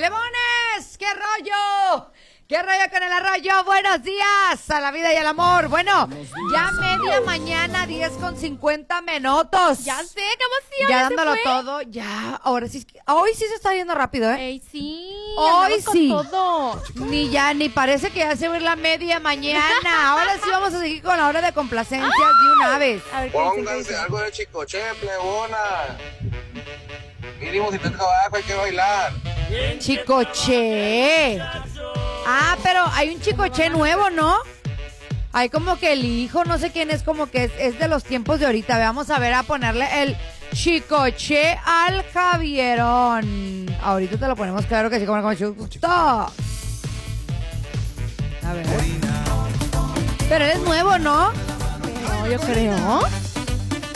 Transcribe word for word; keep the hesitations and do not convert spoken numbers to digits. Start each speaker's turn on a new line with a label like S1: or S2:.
S1: ¡Plebones! ¡Qué rollo! ¿Qué rollo con el arroyo? Buenos días a la vida y al amor. Bueno, ya media mañana, diez con cincuenta minutos.
S2: Ya sé, qué emoción.
S1: Ya dándolo todo, ya. Ahora sí, hoy sí se está yendo rápido, ¿eh?
S2: Ey, sí.
S1: Hoy sí.
S2: Con todo.
S1: Ni ya, ni parece que ya se va a ir la media mañana. Ahora sí vamos a seguir con la hora de complacencias de una vez.
S2: A ver, ¿qué dicen, qué
S3: Pónganse
S2: dicen?
S3: algo de chicoche, plebona. Mínimo si toca abajo hay que bailar.
S1: Chicoche. Ah, pero hay un chicoche nuevo, ¿no? Hay como que el hijo, no sé quién es, como que es, es de los tiempos de ahorita. Vamos a ver a ponerle el chicoche al Javierón. Ahorita te lo ponemos, claro que sí, como con mucho gusto. A ver. Pero él es nuevo, ¿no?
S2: No, yo creo.